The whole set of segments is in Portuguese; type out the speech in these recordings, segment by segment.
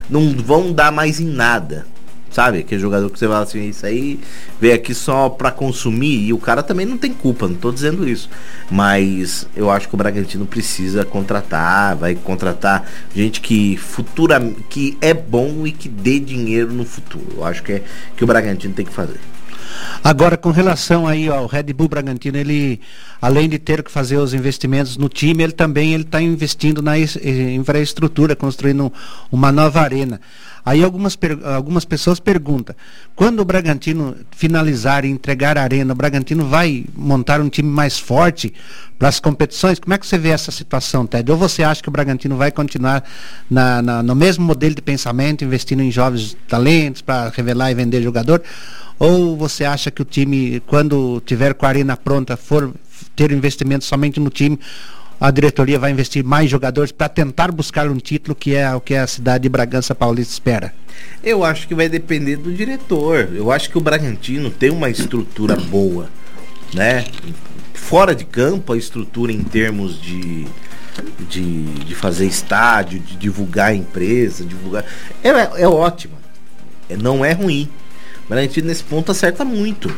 não vão dar mais em nada. Sabe? Aquele jogador que você fala assim, isso aí veio aqui só pra consumir, e o cara também não tem culpa, não tô dizendo isso. Mas eu acho que o Bragantino precisa contratar, vai contratar gente que é bom e que dê dinheiro no futuro. Eu acho que que o Bragantino tem que fazer. Agora, com relação aí ao Red Bull Bragantino, ele, além de ter que fazer os investimentos no time, ele está investindo na infraestrutura, construindo uma nova arena. Aí algumas pessoas perguntam, quando o Bragantino finalizar e entregar a arena, o Bragantino vai montar um time mais forte para as competições? Como é que você vê essa situação, Ted? Ou você acha que o Bragantino vai continuar no mesmo modelo de pensamento, investindo em jovens talentos para revelar e vender jogador? Ou você acha que o time, quando tiver com a arena pronta, for ter investimento somente no time, a diretoria vai investir mais jogadores para tentar buscar um título, que é o que a cidade de Bragança Paulista espera? Eu acho que vai depender do diretor. Eu acho que o Bragantino tem uma estrutura boa, né? Fora de campo, a estrutura em termos de fazer estádio, de divulgar a empresa, é ótima. Não é ruim. O Bragantino nesse ponto acerta muito.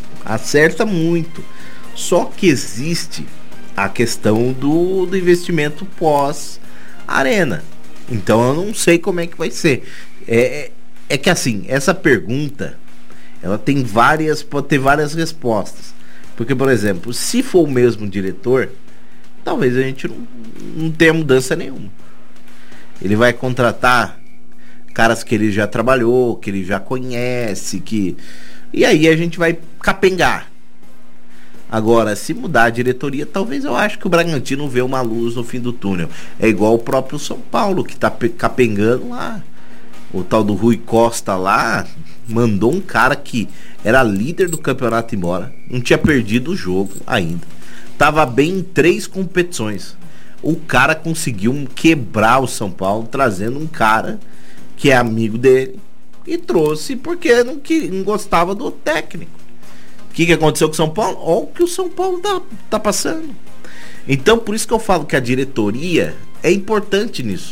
Só que existe a questão do investimento pós-arena. Então eu não sei como é que vai ser. É que assim, essa pergunta, ela pode ter várias respostas. Porque, por exemplo, se for o mesmo diretor, talvez a gente não tenha mudança nenhuma. Ele vai contratar caras que ele já trabalhou, que ele já conhece, e aí a gente vai capengar. Agora, se mudar a diretoria, talvez eu acho que o Bragantino vê uma luz no fim do túnel. É igual o próprio São Paulo, que tá capengando lá. O tal do Rui Costa lá mandou um cara que era líder do campeonato embora. Não tinha perdido o jogo ainda. Tava bem em 3 competições. O cara conseguiu quebrar o São Paulo, trazendo um cara que é amigo dele, e trouxe porque não gostava do técnico. O que aconteceu com o São Paulo? Olha o que o São Paulo tá passando. Então, por isso que eu falo que a diretoria é importante nisso.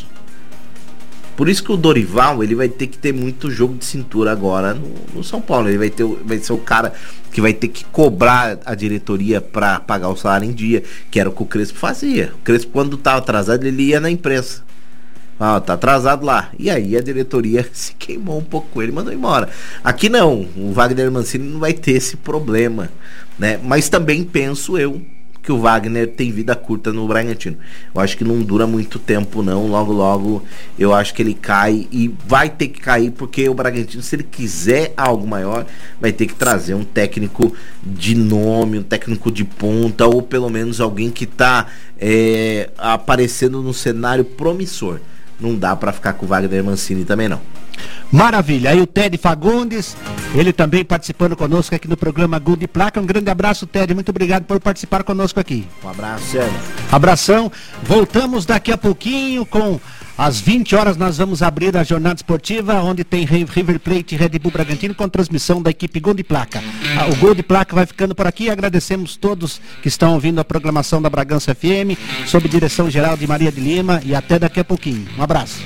Por isso que o Dorival, ele vai ter que ter muito jogo de cintura agora no São Paulo. Ele vai ser o cara que vai ter que cobrar a diretoria para pagar o salário em dia, que era o que o Crespo fazia. O Crespo, quando estava atrasado, ele ia na imprensa. Tá atrasado lá. E aí a diretoria se queimou um pouco com ele e mandou embora. Aqui não, o Wagner Mancini não vai ter esse problema, né? Mas também penso eu que o Wagner tem vida curta no Bragantino. Eu acho que não dura muito tempo não. Logo eu acho que ele cai, e vai ter que cair, porque o Bragantino, se ele quiser algo maior, vai ter que trazer um técnico de nome, um técnico de ponta, ou pelo menos alguém que tá aparecendo no cenário promissor. Não dá pra ficar com o Wagner Mancini também não. Maravilha, aí o Ted Fagundes, ele também participando conosco aqui no programa Gol de Placa. Um grande abraço, Ted, muito obrigado por participar conosco aqui. Um abraço, Sérgio. Abração, voltamos daqui a pouquinho com... Às 20 horas nós vamos abrir a jornada esportiva, onde tem River Plate e Red Bull Bragantino, com transmissão da equipe Gol de Placa. O Gol de Placa vai ficando por aqui. Agradecemos todos que estão ouvindo a programação da Bragança FM, sob direção geral de Maria de Lima, e até daqui a pouquinho. Um abraço.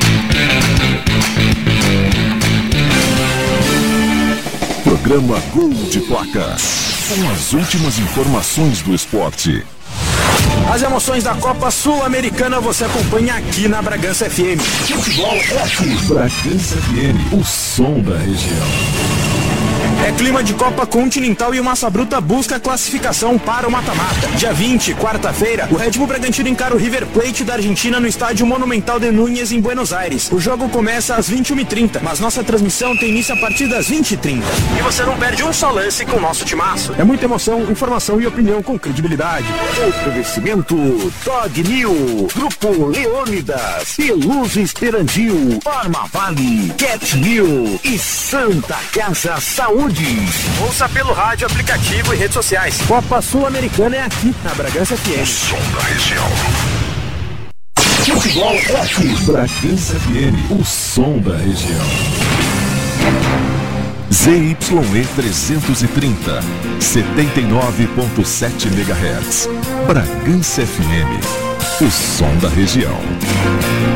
Programa Gol de Placa, com as últimas informações do esporte. As emoções da Copa Sul-Americana você acompanha aqui na Bragança FM. Futebol é aqui. Bragança FM, o som da região. É clima de Copa Continental e o Massa Bruta busca a classificação para o mata-mata. Dia 20, quarta-feira, o Red Bull Bragantino encara o River Plate da Argentina no estádio Monumental de Núñez, em Buenos Aires. O jogo começa às 21h30, mas nossa transmissão tem início a partir das 20h30. E você não perde um só lance com o nosso timaço. É muita emoção, informação e opinião com credibilidade. Oferecimento Dog New, Grupo Leônidas, Peluso Esperandil, Forma Vale, Cat New e Santa Casa Saúde. Ouça pelo rádio, aplicativo e redes sociais. Copa Sul-Americana é aqui na Bragança FM. O som da região. Futebol é aqui. Bragança FM, o som da região. ZYE 330, 79.7 MHz. Bragança FM, o som da região.